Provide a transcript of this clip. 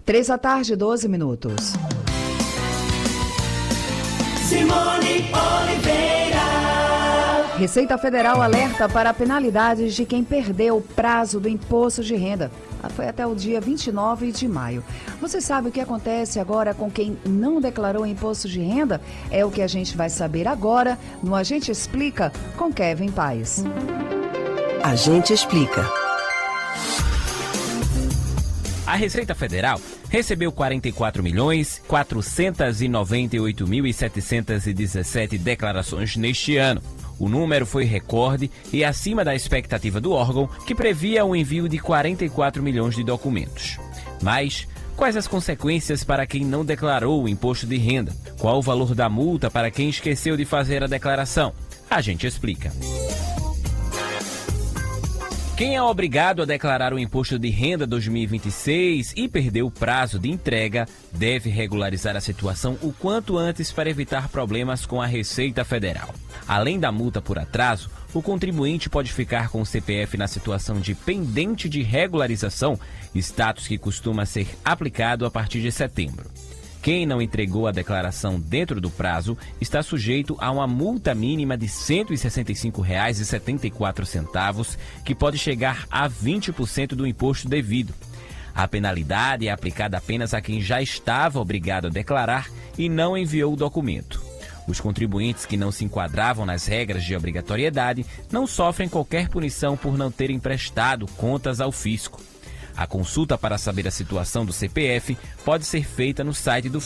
3h12. Simone Oliveira. Receita Federal alerta para penalidades de quem perdeu o prazo do imposto de renda. Foi até o dia 29 de maio. Você sabe o que acontece agora com quem não declarou imposto de renda? É o que a gente vai saber agora no A Gente Explica com Kevin Paes. A Gente Explica. A Receita Federal recebeu 44.498.717 declarações neste ano. O número foi recorde e acima da expectativa do órgão, que previa o envio de 44 milhões de documentos. Mas quais as consequências para quem não declarou o imposto de renda? Qual o valor da multa para quem esqueceu de fazer a declaração? A gente explica. Quem é obrigado a declarar o Imposto de Renda 2026 e perdeu o prazo de entrega deve regularizar a situação o quanto antes para evitar problemas com a Receita Federal. Além da multa por atraso, o contribuinte pode ficar com o CPF na situação de pendente de regularização, status que costuma ser aplicado a partir de setembro. Quem não entregou a declaração dentro do prazo está sujeito a uma multa mínima de R$ 165,74, que pode chegar a 20% do imposto devido. A penalidade é aplicada apenas a quem já estava obrigado a declarar e não enviou o documento. Os contribuintes que não se enquadravam nas regras de obrigatoriedade não sofrem qualquer punição por não terem prestado contas ao fisco. A consulta para saber a situação do CPF pode ser feita no site do